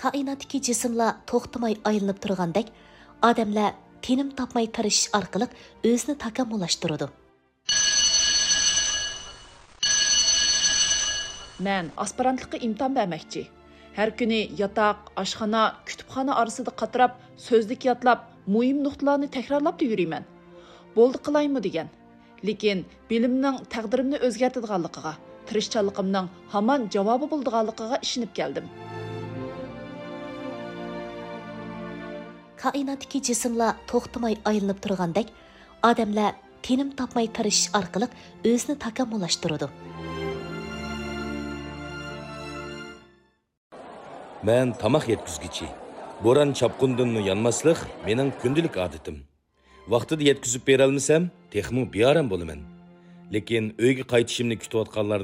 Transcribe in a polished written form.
Kainatdagi jismlar to'xtamay aylanib turgandek, odamlar tinim topmay tirishish orqali o'zini takomillashtiradi. Men aspirantlikqa imtihon bermoqchi. Har kuni yotoq, oshxona, kutubxona orasida qatirab, so'zlik yotlab, muhim nuqtalarni takrorlab yuriyman. Bo'ldi qilaymi degan. Lekin bilimning taqdirimni o'zgartirganligiga, tirishchanligimning hamon javobi bo'lganligiga ishonib keldim. Kainatdagi jismlar to'xtamay aylanib turgandek, odamlar tinim topmay tirishish orqali o'zini takomillashtiradi. Men tamaq yetkizgichi. Bo'ron chapqundan yanmaslik mening kundalik odatim. Vaqtida yetkizib bera olmasam, texmo bearam bo'laman. Lekin uyga qaytishimni kutayotganlar